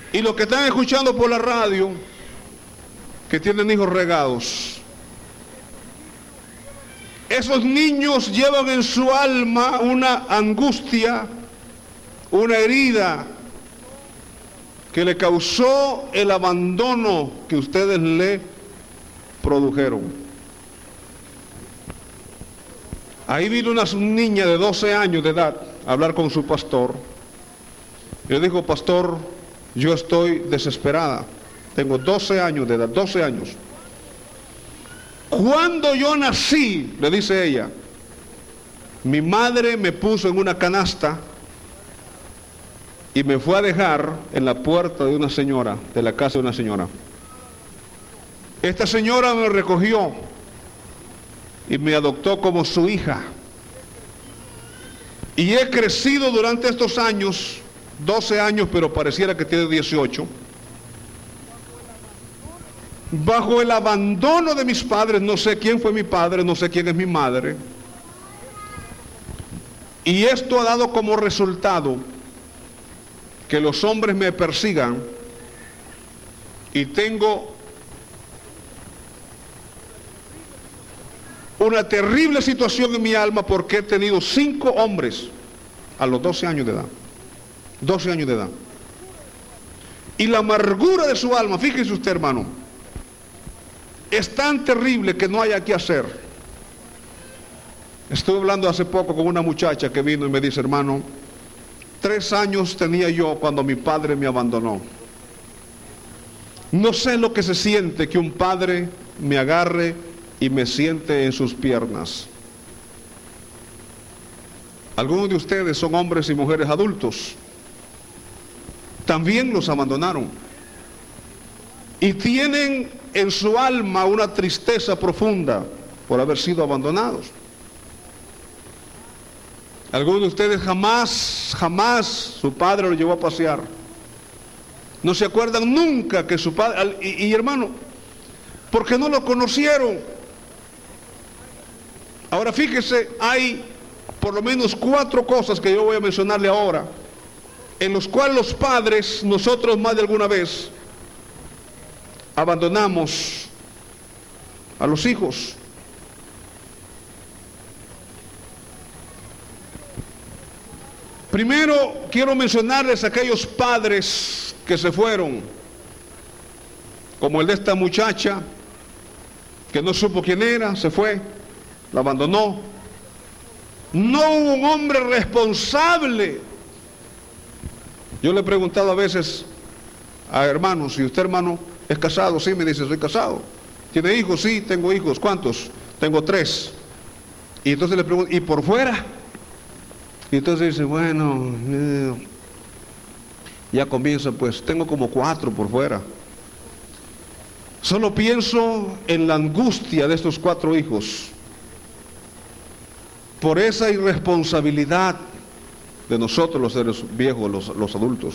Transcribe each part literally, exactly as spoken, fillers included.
Y los que están escuchando por la radio, que tienen hijos regados, esos niños llevan en su alma una angustia, una herida que le causó el abandono que ustedes le produjeron. Ahí vino una niña de doce años de edad a hablar con su pastor. Y le dijo: pastor, yo estoy desesperada, tengo doce años de edad, doce años. Cuando yo nací, le dice ella, mi madre me puso en una canasta y me fue a dejar en la puerta de una señora, de la casa de una señora. Esta señora me recogió y me adoptó como su hija. Y he crecido durante estos años, doce años, pero pareciera que tiene dieciocho, bajo el abandono de mis padres. No sé quién fue mi padre, no sé quién es mi madre. Y esto ha dado como resultado que los hombres me persigan y tengo una terrible situación en mi alma, porque he tenido cinco hombres a los doce años de edad. doce años de edad. Y la amargura de su alma, fíjese usted, hermano, es tan terrible que no haya qué hacer. Estuve hablando hace poco con una muchacha que vino y me dice: hermano, tres años tenía yo cuando mi padre me abandonó. No sé lo que se siente que un padre me agarre y me siente en sus piernas. Algunos de ustedes son hombres y mujeres adultos, también los abandonaron y tienen en su alma una tristeza profunda por haber sido abandonados. Algunos de ustedes jamás, jamás su padre lo llevó a pasear. No se acuerdan nunca que su padre, y, y hermano, porque no lo conocieron. Ahora fíjese, hay por lo menos cuatro cosas que yo voy a mencionarle ahora, en los cuales los padres, nosotros más de alguna vez, abandonamos a los hijos. Primero quiero mencionarles a aquellos padres que se fueron, como el de esta muchacha, que no supo quién era, se fue, la abandonó. No hubo un hombre responsable. Yo le he preguntado a veces a hermanos: ¿y usted, hermano, es casado? Sí, me dice, soy casado. ¿Tiene hijos? Sí, tengo hijos. ¿Cuántos? Tengo tres. Y entonces le pregunto: ¿y por fuera? Y entonces dice: bueno, eh, ya comienza, pues tengo como cuatro por fuera. Solo pienso en la angustia de estos cuatro hijos por esa irresponsabilidad de nosotros los seres viejos, los, los adultos.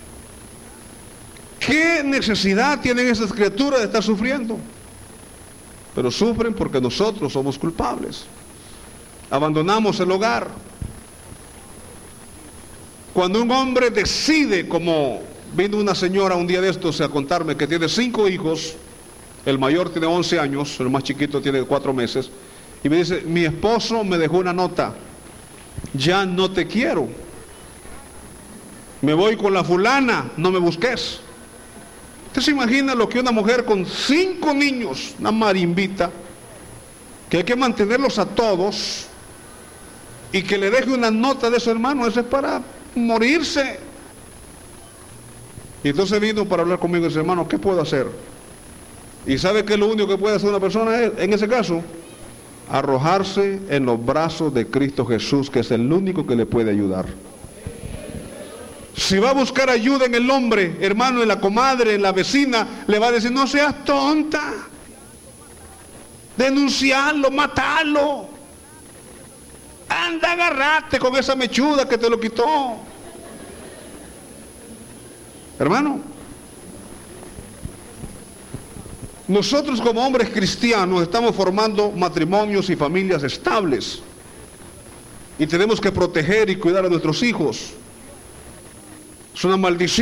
¿Qué necesidad tienen esas criaturas de estar sufriendo? Pero sufren porque nosotros somos culpables. Abandonamos el hogar. Cuando un hombre decide, como vino una señora un día de estos a contarme que tiene cinco hijos, el mayor tiene once años, el más chiquito tiene cuatro meses, y me dice: mi esposo me dejó una nota, ya no te quiero, me voy con la fulana, no me busques. ¿Usted se imagina lo que una mujer con cinco niños, una marimbita, que hay que mantenerlos a todos, y que le deje una nota de su hermano? Eso es para morirse. Y entonces vino para hablar conmigo y dice: hermano, ¿qué puedo hacer? ¿Y sabe qué es lo único que puede hacer una persona en ese caso? Arrojarse en los brazos de Cristo Jesús, que es el único que le puede ayudar. Si va a buscar ayuda en el hombre, hermano, en la comadre, en la vecina, le va a decir: no seas tonta, denunciarlo, matarlo, anda, agarrate con esa mechuda que te lo quitó. Hermano, nosotros como hombres cristianos estamos formando matrimonios y familias estables, y tenemos que proteger y cuidar a nuestros hijos. Es una maldición